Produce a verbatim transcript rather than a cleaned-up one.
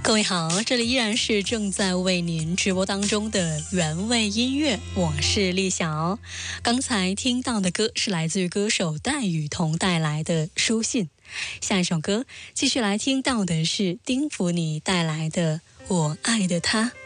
各位好，这里依然是正在为您直播当中的原味音乐，我是丽晓。刚才听到的歌是来自于歌手戴雨桐带来的书信。下一首歌继续来听到的是丁福尼带来的我爱的他。